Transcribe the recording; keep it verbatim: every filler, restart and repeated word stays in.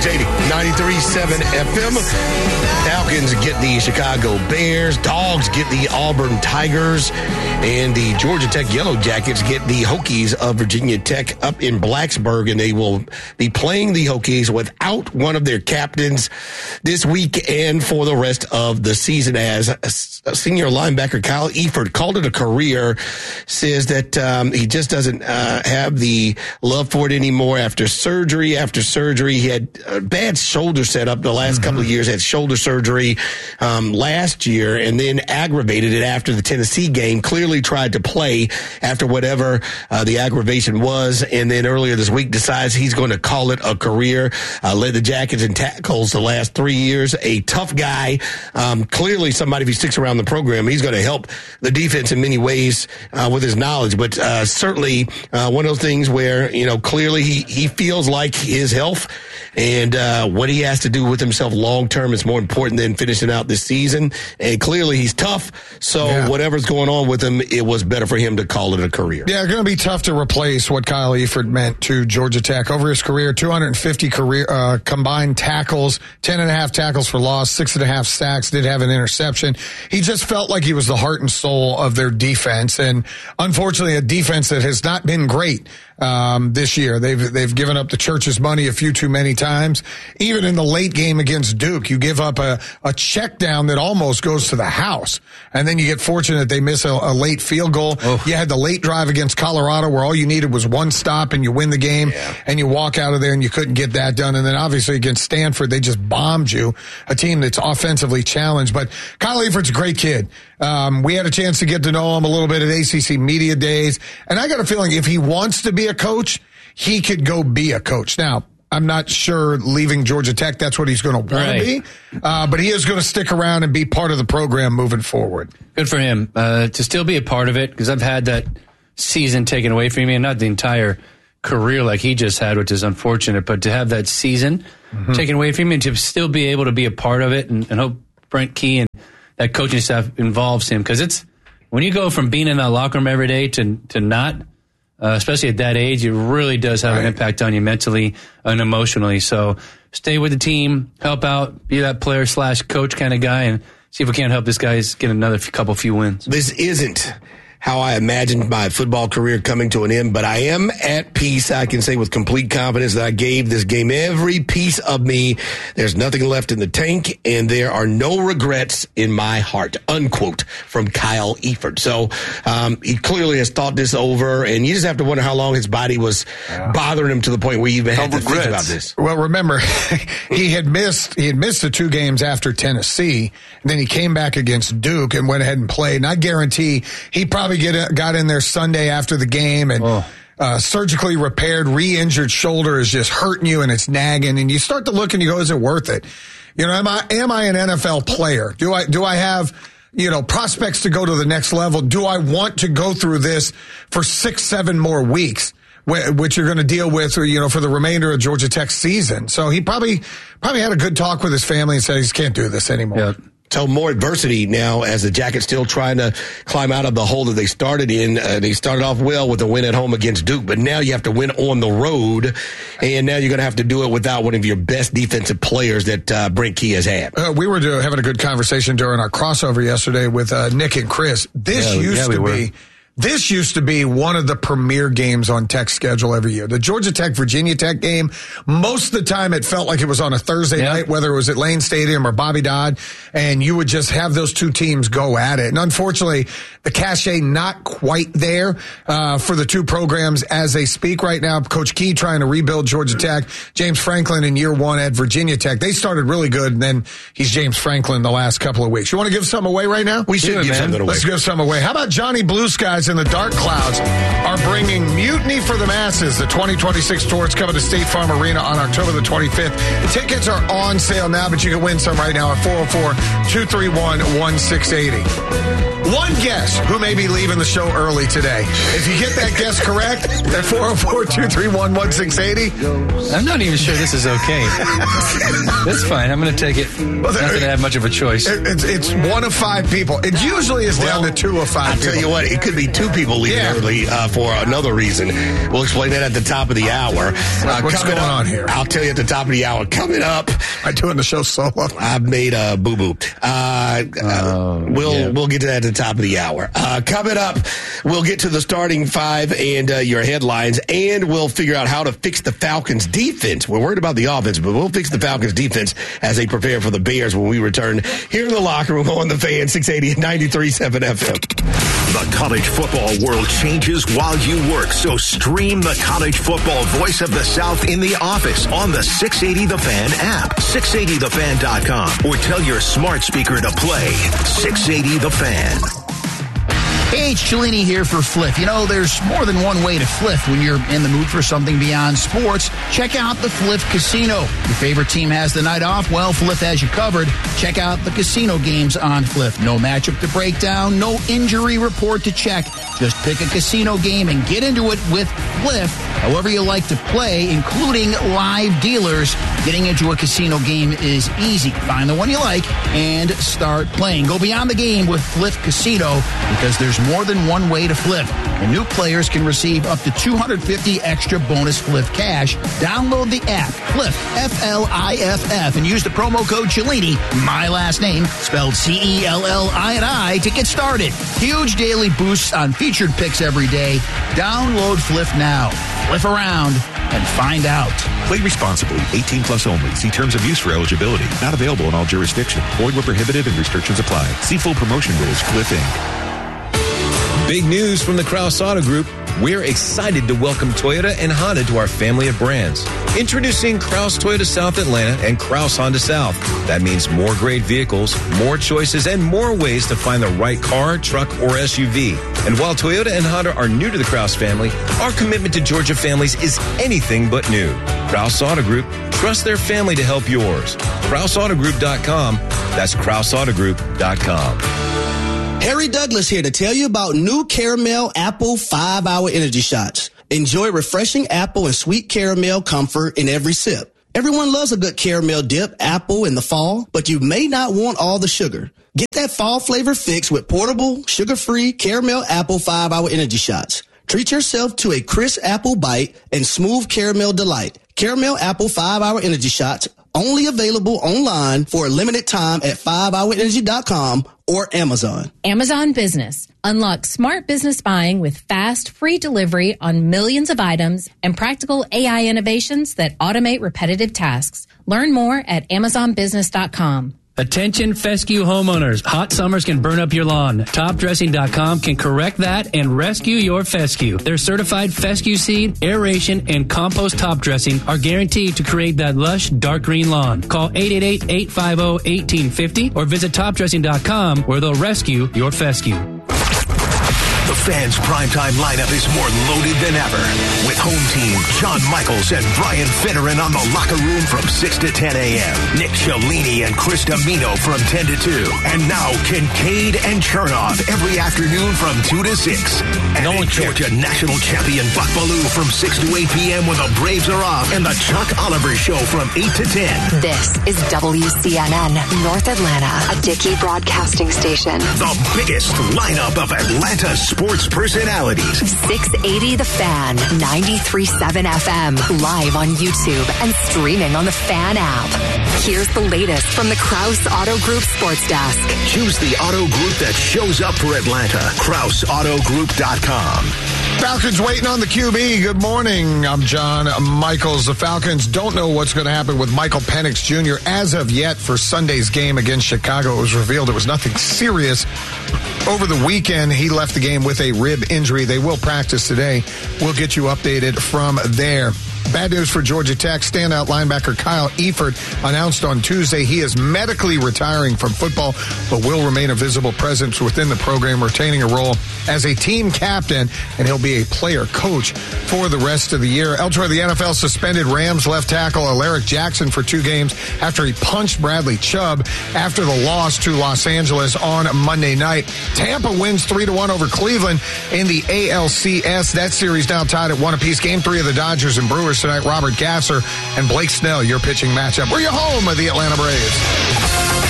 eighty, ninety-three point seven F M. Falcons get the Chicago Bears. Dogs get the Auburn Tigers. And the Georgia Tech Yellow Jackets get the Hokies of Virginia Tech up in Blacksburg. And they will be playing the Hokies without one of their captains this week and for the rest of the season, as senior linebacker Kyle Eford called it a career, says that um, he just doesn't uh, have the love for it anymore after surgery. After surgery, he had a bad shoulder setup the last mm-hmm. couple of years, had shoulder surgery um, last year, and then aggravated it after the Tennessee game. Clearly tried to play after whatever uh, the aggravation was, and then earlier this week decides he's going to call it a career. Uh, led the Jackets in tackles the last three years. A tough guy. Um, clearly somebody, if he sticks around the program, he's going to help the defense in many ways uh, with his knowledge. But uh, certainly uh, one of those things where, you know, clearly he, he feels like his health and uh, what he has to do with himself long term is more important than finishing out this season. And clearly he's tough. So yeah. whatever's going on with him, it was better for him to call it a career. Yeah, going to be tough to replace what Kyle Eford meant to Georgia Tech. Over his career, two hundred fifty career uh, combined tackles, ten and a half tackles for loss, six and a half sacks, did have an interception. He just felt like he was the heart and soul of their defense. And unfortunately, a defense that has not been great um, this year. They've they've given up the church's money a few too many times. Even in the late game against Duke, you give up a, a check down that almost goes to the house. And then you get fortunate they miss a, a late field goal. Oh. You had the late drive against Colorado where all you needed was one stop and you win the game yeah. and you walk out of there and you couldn't get that done. And then obviously against Stanford, they just bombed you, a team that's offensively challenged. But Kyle Eford's a great kid. Um, we had a chance to get to know him a little bit at A C C Media Days. And I got a feeling if he wants to be a coach, he could go be a coach. Now, I'm not sure leaving Georgia Tech, that's what he's going to want right. to be. Uh, but he is going to stick around and be part of the program moving forward. Good for him uh, to still be a part of it, because I've had that season taken away from me, and not the entire career like he just had, which is unfortunate, but to have that season mm-hmm. taken away from me and to still be able to be a part of it, and, and hope Brent Key and that coaching staff involves him, because it's when you go from being in that locker room every day to to not, uh, especially at that age, it really does have right. an impact on you mentally and emotionally. So stay with the team, help out, be that player slash coach kind of guy, and see if we can't help this guy get another couple few wins. This isn't how I imagined my football career coming to an end, but I am at peace. I can say with complete confidence that I gave this game every piece of me. There's nothing left in the tank, and there are no regrets in my heart, unquote, from Kyle Eford. So um, he clearly has thought this over, and you just have to wonder how long his body was yeah. bothering him to the point where he even had no to regrets. think about this. Well, remember, he had missed he had missed the two games after Tennessee, and then he came back against Duke and went ahead and played. And I guarantee he probably Get, got in there Sunday after the game and oh. uh, surgically repaired, re-injured shoulder is just hurting you and it's nagging. And you start to look and you go, is it worth it? You know, am I am I an N F L player? Do I do I have, you know, prospects to go to the next level? Do I want to go through this for six, seven more weeks, which you're going to deal with, or, you know, for the remainder of Georgia Tech's season? So he probably probably had a good talk with his family and said he just can't do this anymore. Yeah. So more adversity now as the Jackets still trying to climb out of the hole that they started in. Uh, they started off well with a win at home against Duke, but now you have to win on the road, and now you're going to have to do it without one of your best defensive players that uh, Brent Key has had. Uh, we were doing, having a good conversation during our crossover yesterday with uh, Nick and Chris. This yeah, used yeah, to be... This used to be one of the premier games on Tech's schedule every year. The Georgia Tech, Virginia Tech game, most of the time it felt like it was on a Thursday yeah. night, whether it was at Lane Stadium or Bobby Dodd, and you would just have those two teams go at it. And unfortunately, the cachet not quite there uh, for the two programs as they speak right now. Coach Key trying to rebuild Georgia Tech. James Franklin in year one at Virginia Tech. They started really good, and then he's James Franklin the last couple of weeks. You want to give something away right now? We should give something away. Let's give something away. How about Johnny Blue Skies in the Dark Clouds are bringing Mutiny for the Masses. The twenty twenty-six tour is coming to State Farm Arena on October the twenty-fifth. The tickets are on sale now, but you can win some right now at four oh four, two three one, one six eight oh. One guess who may be leaving the show early today. If you get that guess correct, at four oh four, two three one, one six eight oh. I'm not even sure this is okay. That's fine. I'm going to take it. Well, not that I have much of a choice. It, it's, it's one of five people. It usually is down well, to two of five I'll people. tell you what, it could be two people leaving Yeah. early uh, for another reason. We'll explain that at the top of the hour. Uh, What's coming going up- on here? I'll tell you at the top of the hour. Coming up, I'm doing the show solo. I've made a boo boo. Uh, uh, we'll yeah. we'll get to that at the top of the hour. Uh, coming up, we'll get to the starting five and uh, your headlines, and we'll figure out how to fix the Falcons' defense. We're worried about the offense, but we'll fix the Falcons' defense as they prepare for the Bears when we return here in the locker room on the Fan six eighty and ninety-three point seven F M. The college football world changes while you work, so stream the college football voice of the South in the office on the six eighty The Fan app, six eighty the fan dot com, or tell your smart speaker to play six eighty The Fan. Hey, it's Cellini here for Fliff. You know, there's more than one way to Fliff when you're in the mood for something beyond sports. Check out the Fliff Casino. Your favorite team has the night off? Well, Fliff has you covered. Check out the casino games on Fliff. No matchup to break down, no injury report to check. Just pick a casino game and get into it with Fliff. However you like to play, including live dealers. Getting into a casino game is easy. Find the one you like and start playing. Go beyond the game with Fliff Casino because there's more than one way to flip. And new players can receive up to two hundred fifty extra bonus Fliff cash. Download the app, Fliff, F L I F F, and use the promo code Cellini, my last name, spelled C E L L I N I, to get started. Huge daily boosts on featured picks every day. Download Fliff now. Fliff around and find out. Play responsibly. eighteen plus only. See terms of use for eligibility. Not available in all jurisdictions. Void where prohibited and restrictions apply. See full promotion rules. Fliff Incorporated. Big news from the Kraus Auto Group. We're excited to welcome Toyota and Honda to our family of brands. Introducing Kraus Toyota South Atlanta and Kraus Honda South. That means more great vehicles, more choices, and more ways to find the right car, truck, or S U V. And while Toyota and Honda are new to the Kraus family, our commitment to Georgia families is anything but new. Kraus Auto Group, trust their family to help yours. Kraus Auto Group dot com. That's Kraus Auto Group dot com. Harry Douglas here to tell you about new Caramel Apple five hour Energy Shots. Enjoy refreshing apple and sweet caramel comfort in every sip. Everyone loves a good caramel dip apple in the fall, but you may not want all the sugar. Get that fall flavor fix with portable, sugar-free Caramel Apple five hour Energy Shots. Treat yourself to a crisp apple bite and smooth caramel delight. Caramel Apple five hour Energy Shots, only available online for a limited time at five hour energy dot com or Amazon. Amazon Business. Unlock smart business buying with fast, free delivery on millions of items and practical A I innovations that automate repetitive tasks. Learn more at amazon business dot com. Attention fescue homeowners. Hot summers can burn up your lawn. top dressing dot com can correct that and rescue your fescue. Their certified fescue seed, aeration, and compost top dressing are guaranteed to create that lush, dark green lawn. Call eight eight eight, eight five zero, one eight five zero or visit top dressing dot com where they'll rescue your fescue. The Fan's primetime lineup is more loaded than ever. With home team John Michaels and Brian Finneran on the locker room from six to ten a.m. Nick Cellini and Chris Domino from ten to two. And now Kincaid and Chernoff every afternoon from two to six. And no one Georgia national champion Buck Bellew from six to eight p.m. when the Braves are off. And the Chuck Oliver Show from eight to ten. This is W C N N North Atlanta, a Dickey broadcasting station. The biggest lineup of Atlanta sports personalities. six eighty The Fan, ninety-three point seven F M, live on YouTube and streaming on the Fan app. Here's the latest from the Kraus Auto Group Sports Desk. Choose the auto group that shows up for Atlanta. Kraus Auto Group dot com. Falcons waiting on the Q B. Good morning. I'm John Michaels. The Falcons don't know what's going to happen with Michael Penix Junior as of yet for Sunday's game against Chicago. It was revealed it was nothing serious. Over the weekend, he left the game with a rib injury. They will practice today. We'll get you updated from there. Bad news for Georgia Tech. Standout linebacker Kyle Eifert announced on Tuesday he is medically retiring from football, but will remain a visible presence within the program, retaining a role as a team captain, and he'll be a player coach for the rest of the year. Elsewhere, the N F L suspended Rams left tackle Alaric Jackson for two games after he punched Bradley Chubb after the loss to Los Angeles on Monday night. Tampa wins three to one over Cleveland in the A L C S. That series now tied at one apiece. Game three of the Dodgers and Brewers tonight. Robert Gasser and Blake Snell, your pitching matchup. We're your home of the Atlanta Braves.